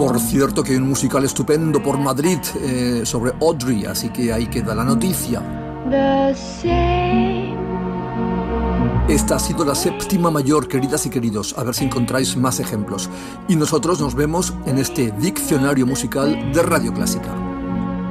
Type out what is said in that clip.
Por cierto, que hay un musical estupendo por Madrid sobre Audrey, así que ahí queda la noticia. Esta ha sido la séptima mayor, queridas y queridos. A ver si encontráis más ejemplos. Y nosotros nos vemos en este diccionario musical de Radio Clásica.